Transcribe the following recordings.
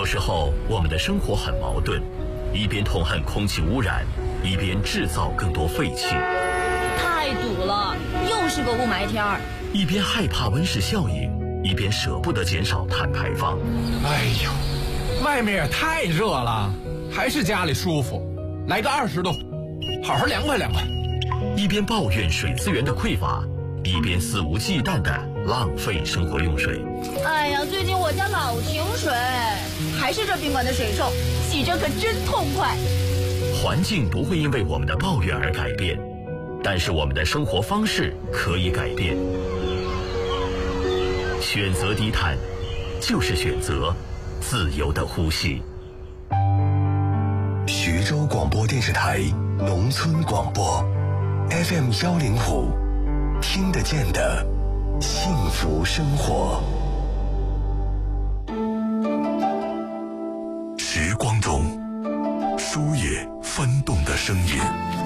有时候我们的生活很矛盾，一边痛恨空气污染，一边制造更多废气。 太堵了，又是个雾霾天儿。 一边害怕温室效应，一边舍不得减少碳排放。 哎呦，外面也太热了，还是家里舒服。来个20度，好好凉快凉快。 一边抱怨水资源的匮乏，一边肆无忌惮地浪费生活用水。 哎呀，最近我家老停水，还是这宾馆的水臭，洗着可真痛快。 环境不会因为我们的抱怨而改变，但是我们的生活方式可以改变。选择低碳，就是选择自由的呼吸。 徐州广播电视台农村广播 FM 105，听得见的幸福生活。时光中书页翻动的声音，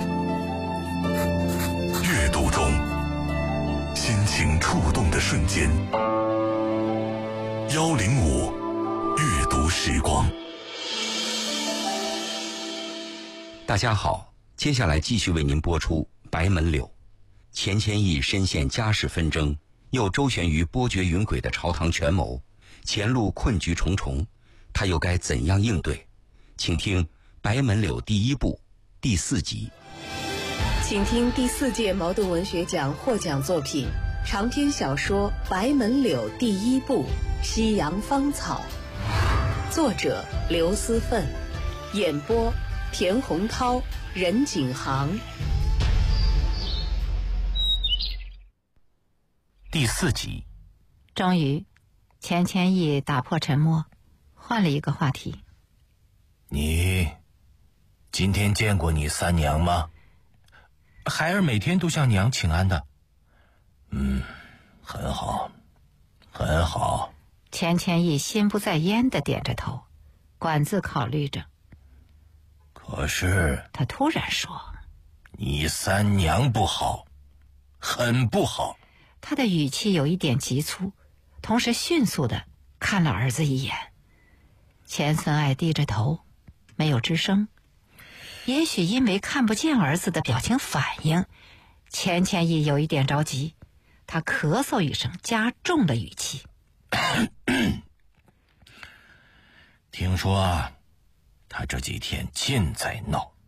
阅读中心情触动的瞬间。105阅读时光。 大家好，接下来继续为您播出《白门柳》。钱谦益深陷家世纷争，又周旋于波谲云诡的朝堂权谋，前路困局重重，他又该怎样应对？请听《白门柳》第1部第4集。 请听第4届茅盾文学奖获奖作品长篇小说《白门柳》第1部《夕阳芳草》，作者刘思奋，演播田洪涛、任景航。 第4集。 终于，钱谦益打破沉默，换了一个话题。 你今天见过你三娘吗？孩儿每天都向娘请安的。很好，很好。 钱谦益心不在焉地点着头，管自考虑着。 可是他突然说：“ 你三娘不好，很不好。” 他的语气有一点急促，同时迅速地看了儿子一眼。钱孙爱低着头，没有吱声。也许因为看不见儿子的表情反应，钱谦益有一点着急，他咳嗽一声，加重了语气：“ 听说啊，他这几天尽在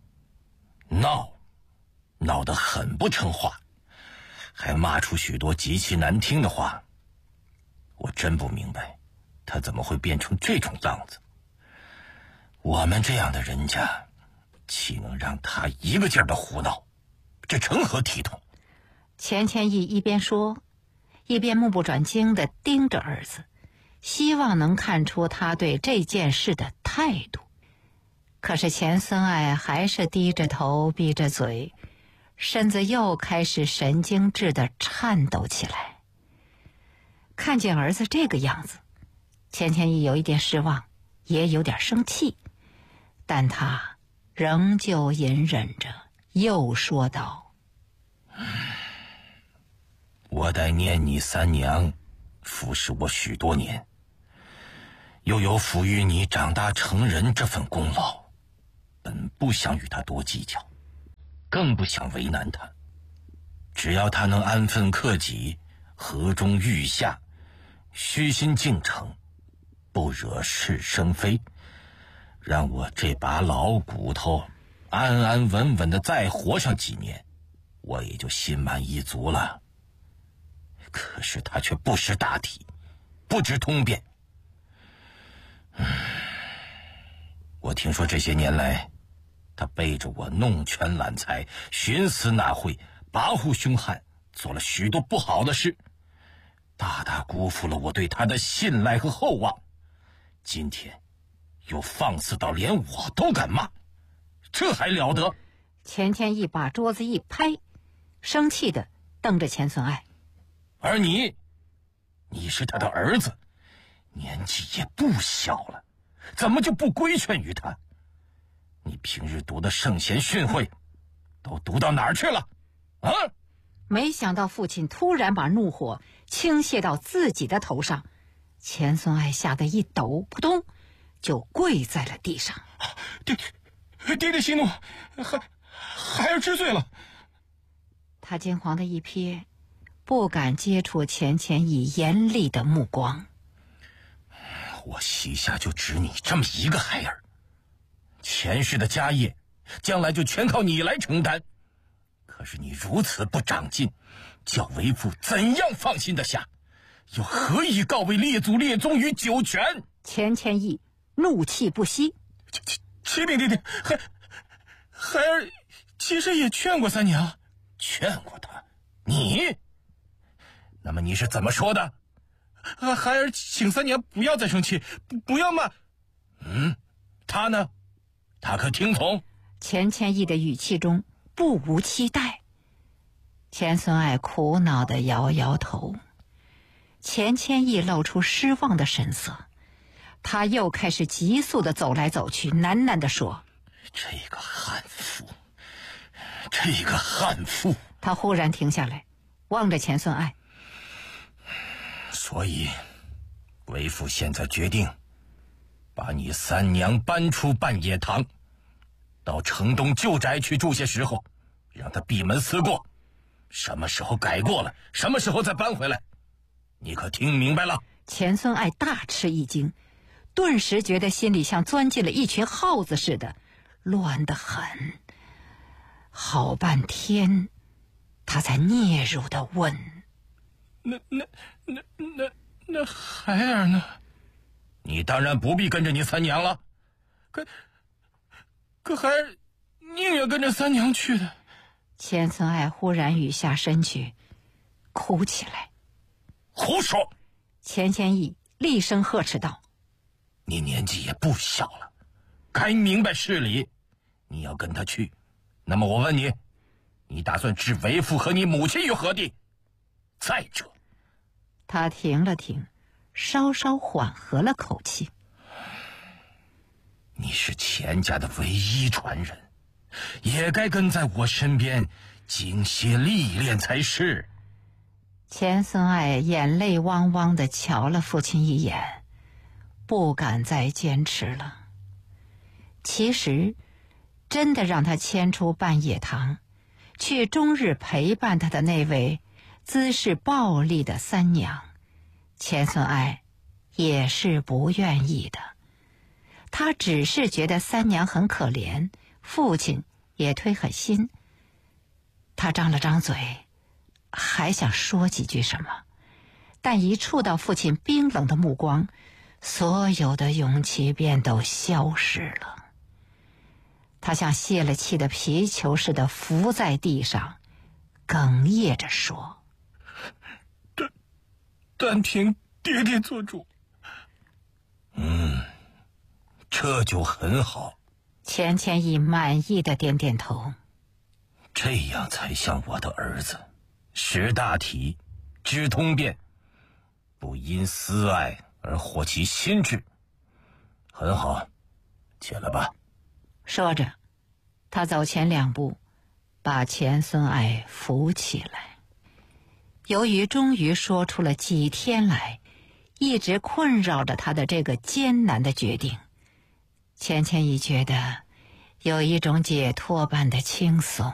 闹得很不成话，还骂出许多极其难听的话。我真不明白，他怎么会变成这种样子。我们这样的人家，岂能让他一个劲儿的胡闹？这成何体统？” 钱谦益一边说，一边目不转睛地盯着儿子，希望能看出他对这件事的态度。可是钱孙爱还是低着头闭着嘴，身子又开始神经质地颤抖起来。看见儿子这个样子，钱谦益有一点失望，也有点生气，但他仍旧隐忍着，又说道：“ 我得念你三娘服侍我许多年，又有抚育你长大成人这份功劳，本不想与他多计较，更不想为难他。只要他能安分克己，和衷育下，虚心敬诚，不惹是生非，让我这把老骨头安安稳稳的再活上几年，我也就心满意足了。可是他却不识大体，不知通变。我听说这些年来，他背着我弄权揽财，徇私纳贿，跋扈凶悍，做了许多不好的事，大大辜负了我对他的信赖和厚望。今天又放肆到连我都敢骂，这还了得？ 钱谦益把桌子一拍，生气地瞪着钱孙爱。 而你是他的儿子，年纪也不小了，怎么就不规劝于他？你平日读的圣贤训诲都读到哪儿去了啊？ 没想到父亲突然把怒火倾泻到自己的头上，钱孙爱吓得一抖，扑通就跪在了地上。 爹爹息怒，孩儿知罪了。 他惊慌的一瞥，不敢接触钱谦益严厉的目光。 我膝下就只你这么一个孩儿，前世的家业将来就全靠你来承担。可是你如此不长进，叫为父怎样放心得下？又何以告慰列祖列宗于九泉？ 钱谦益怒气不息。 启禀爹爹，孩儿其实也劝过三娘。劝过他？你？那么你是怎么说的？孩儿请三娘不要再生气，不要骂。他呢？他可听从？ 钱谦益的语气中不无期待。钱孙爱苦恼地摇摇头。钱谦益露出失望的神色，他又开始急速地走来走去，喃喃地说： 这个悍妇，这个悍妇。 他忽然停下来，望着钱孙爱。 所以为父现在决定把你三娘搬出半野堂，到城东旧宅去住些时候，让他闭门思过，什么时候改过了，什么时候再搬回来。你可听明白了？ 钱孙爱大吃一惊，顿时觉得心里像钻进了一群耗子似的，乱得很。好半天他才嗫嚅地问： 那孩儿呢？你当然不必跟着你三娘了。可孩儿宁愿跟着三娘去的。 钱孙爱忽然语下身去，哭起来。 胡说！ 钱谦益厉声呵斥道： 你年纪也不小了，该明白事理。你要跟他去，那么我问你，你打算置为父和你母亲于何地？再者， 他停了停，稍稍缓和了口气。 你是钱家的唯一传人，也该跟在我身边经些历练才是。 钱孙爱眼泪汪汪地瞧了父亲一眼，不敢再坚持了。其实真的让他迁出半野堂，去终日陪伴他的那位姿势暴戾的三娘，钱孙爱也是不愿意的。他只是觉得三娘很可怜，父亲也忒狠心。他张了张嘴，还想说几句什么，但一触到父亲冰冷的目光，所有的勇气便都消失了。他像泄了气的皮球似的伏在地上，哽咽着说： 但凭爹爹做主。这就很好。 钱谦益满意的点点头。 这样才像我的儿子，识大体，知通变，不因私爱而惑其心智。很好，起来吧。 说着，他走前2步，把钱孙爱扶起来。由于终于说出了几天来一直困扰着他的这个艰难的决定，钱谦益觉得有一种解脱般的轻松。